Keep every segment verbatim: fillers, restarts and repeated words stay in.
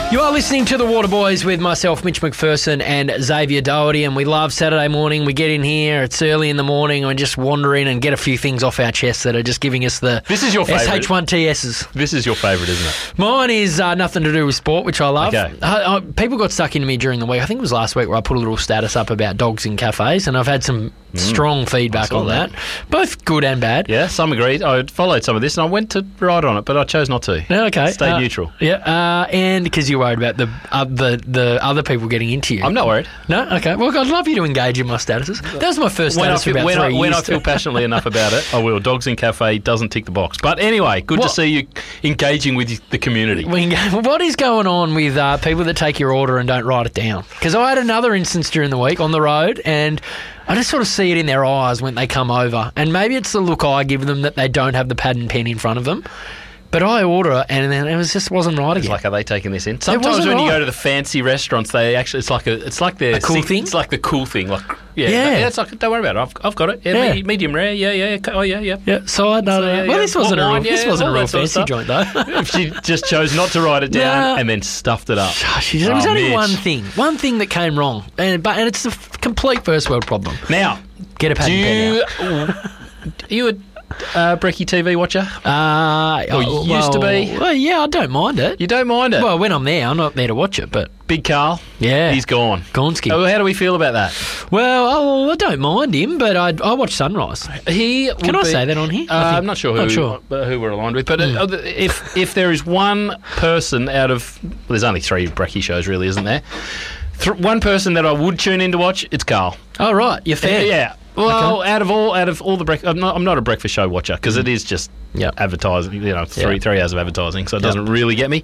You are listening to The Water Boys with myself, Mitch McPherson, and Xavier Doherty, and we love Saturday morning. We get in here, it's early in the morning, and we just wander in and get a few things off our chests that are just giving us the This is your favourite. S H one T Ss. This is your favourite, isn't it? Mine is uh, nothing to do with sport, which I love. Okay. I, I, people got stuck into me during the week. I think it was last week where I put a little status up about dogs in cafes, and I've had some mm. strong feedback on that. that. Both good and bad. Yeah, some agreed. I followed some of this, and I went to write on it, but I chose not to. Yeah, okay. Stay uh, neutral. Yeah, uh, and because you're worried about the, uh, the the other people getting into you. I'm not worried. No? Okay. Well, I'd love you to engage in my statuses. That was my first when status I feel, for about when three I, years. When I feel passionately enough about it, I will. Dogs in Cafe doesn't tick the box. But anyway, good What? to see you engaging with the community. We can go- What is going on with uh, people that take your order and don't write it down? Because I had another instance during the week on the road, and I just sort of see it in their eyes when they come over. And maybe it's the look I give them that they don't have the pad and pen in front of them. But I order it, and then it was just wasn't right It's again. like, are they taking this in? Sometimes wasn't when you right. go to the fancy restaurants, they actually it's like a it's like their A cool thing? It's like the cool thing. Like yeah, Yeah. yeah. It's like don't worry about it. I've, I've got it. Yeah, Yeah. me- medium rare. Yeah, yeah. yeah. Oh yeah, yeah. Yeah, so I know. So, yeah, well, yeah. this wasn't What a real, wine? this Yeah, wasn't a all real that sort of fancy stuff. joint though. If she just chose not to write it down Nah. and then stuffed it up. She, there was Oh, only Mitch. one thing, one thing that came wrong, and but and it's a f- complete first world problem. Now, Get a pad do and you pen out. are you a uh, Brecky T V watcher? Uh, Or oh, used to well, be. Well, yeah, I don't mind it. You don't mind it? Well, when I'm there, I'm not there to watch it, but Big Carl, yeah, he's gone. Gonski. Oh, how do we feel about that? Well, oh, I don't mind him, but I I watch Sunrise. He Can would I be- say that on here? Uh, I think- I'm not sure who Not sure. uh, who we're aligned with, but uh, if if there is one person out of well, there's only three Brecky shows, really, isn't there? Th- one person that I would tune in to watch, it's Carl. Oh right, you're Yeah. fair. yeah. Well, out of all out of all the breakfast, I'm not, I'm not a breakfast show watcher because it is just Yep. advertising. You know, three Yeah. three hours of advertising, so it Yep. doesn't really get me.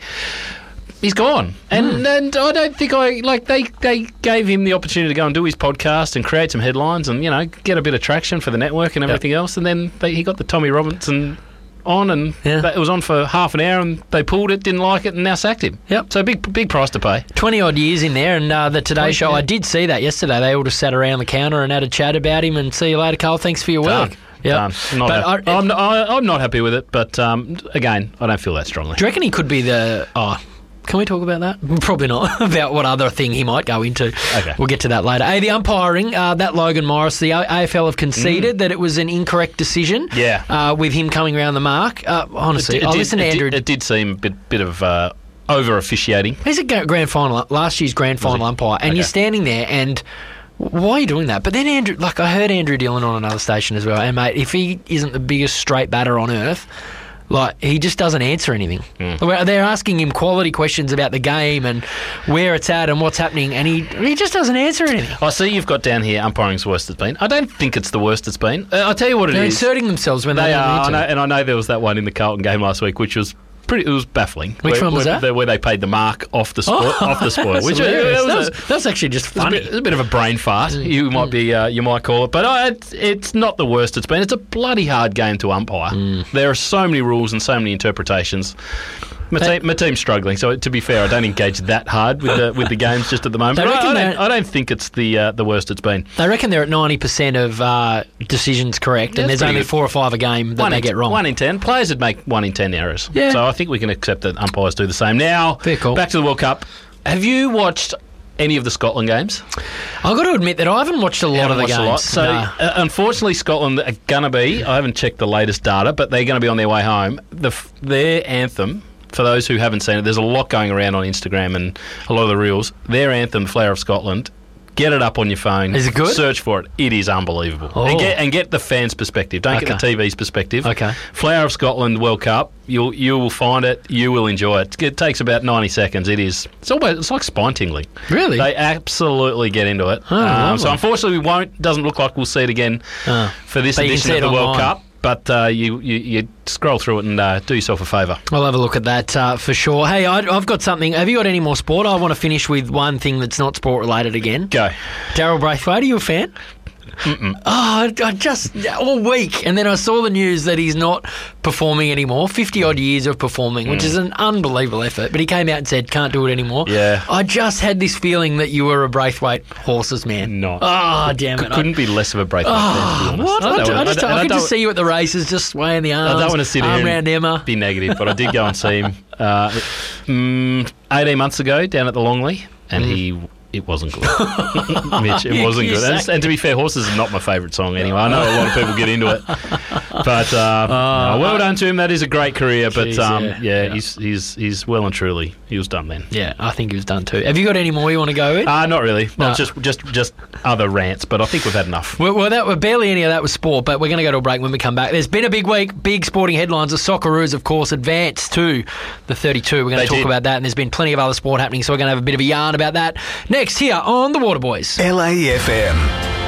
He's gone, and and I don't think I like they they gave him the opportunity to go and do his podcast and create some headlines and you know get a bit of traction for the network and everything else, and then they, he got the Tommy Robinson on and Yeah. that, it was on for half an hour and they pulled it, didn't like it, and now sacked him. Yep. So big big price to pay. twenty odd years in there, and uh, the Today twenty, Show. yeah. I did see that yesterday. They all just sat around the counter and had a chat about him. And see you later, Carl. Thanks for your work. Done. Yep. Done. Not But hap- I- I'm, not, I, I'm not happy with it, but um, again, I don't feel that strongly. Do you reckon he could be the? Oh, can we talk about that? Probably not. About what other thing he might go into. Okay. We'll get to that later. Hey, the umpiring, uh, that Logan Morris, the A F L have conceded Mm. that it was an incorrect decision. Yeah. Uh, with him coming around the mark. Uh, honestly, It, it I did, listened to it Andrew. Did, it did seem a bit, bit of uh, over officiating. He's a gra- grand final, last year's grand final he? umpire, and Okay. you're standing there and. Why are you doing that? But then Andrew, like I heard Andrew Dillon on another station as well, and mate, if he isn't the biggest straight batter on earth, like he just doesn't answer anything. Mm. They're asking him quality questions about the game and where it's at and what's happening, and he he just doesn't answer anything. I see you've got down here umpiring's worst it's been. I don't think it's the worst it's been. Uh, I'll tell you what it They're is. inserting themselves when they, They don't are, I need know, to. and I know there was that one in the Carlton game last week, which was pretty. It was baffling. Which where, one was where, that? the- Where they paid the mark off the spoil, off the spoil, That's which hilarious. uh, that, was, was, a, that's actually just it was a funny. bit, it was a bit of a brain fart. You might be, uh, you might call it, but uh, it's, it's not the worst it's been. It's a bloody hard game to umpire. There are so many rules and so many interpretations. My, They- team, my team's struggling, so to be fair, I don't engage that hard with the with the games just at the moment. They But I, reckon I, don't, that- I don't think it's the uh, the worst it's been. They reckon they're at ninety percent of uh, decisions correct, Yeah, and that's there's pretty only good. four or five a game that One they in, get wrong. One in ten. Players would make one in ten errors. Yeah. So I think we can accept that umpires do the same. Now, Fair call. back to the World Cup. Have you watched any of the Scotland games? I've got to admit that I haven't watched a lot Haven't of the watched a games. lot. So, Nah. uh, unfortunately, Scotland are going to be, I haven't checked the latest data, but they're going to be on their way home. The, f- their anthem, for those who haven't seen it, there's a lot going around on Instagram and a lot of the reels. Their anthem, Flower of Scotland, get it up on your phone. Is it good? Search for it. It is unbelievable. Oh. And, get, and get the fans' perspective. Don't get Okay. the T V's perspective. Okay. Flower of Scotland World Cup. You'll you will find it. You will enjoy it. It takes about ninety seconds. It is. It's almost. It's like spine tingling. Really? They absolutely get into it. Oh, um, lovely. so unfortunately, we won't. Doesn't look like we'll see it again Oh. for this But you can edition see of it the World online. Cup. But uh, you, you you scroll through it and uh, do yourself a favour. I'll have a look at that uh, for sure. Hey, I, I've got something. Have you got any more sport? I want to finish with one thing that's not sport related again. Go. Daryl Braithwaite, are you a fan? Mm-mm. Oh, I I just all week, and then I saw the news that he's not performing anymore. Fifty odd years of performing, which is an unbelievable effort. But he came out and said can't do it anymore. Yeah. I just had this feeling that you were a Braithwaite horses man. Not. Oh, damn it! C- couldn't be less of a break. Oh, what? I, don't I, wanna- just, and I, I could don't- just see you at the races, just swaying the arms. I don't want to sit arm here round and Emma. be negative, but I did go and see him. Uh, Mm, eighteen months ago, down at the Longley, and Mm. he... It wasn't good. Mitch, it You- wasn't you good. And, say- and to be fair, Horses is not my favourite song anyway. I know a lot of people get into it. But uh, no, well done to him. That is a great career. But Jeez, um, yeah, yeah, yeah. He's, he's, he's well and truly, he was done then. Yeah, I think he was done too. Have you got any more you want to go with? Uh, not really. No. Well, just, just, just other rants, but I think we've had enough. Well, well, that well, barely any of that was sport, but we're going to go to a break when we come back. There's been a big week, big sporting headlines. The Socceroos, of course, advanced to the thirty-two. We're going They to talk did. about that, and there's been plenty of other sport happening, so we're going to have a bit of a yarn about that next here on The Water Boys. L A F M.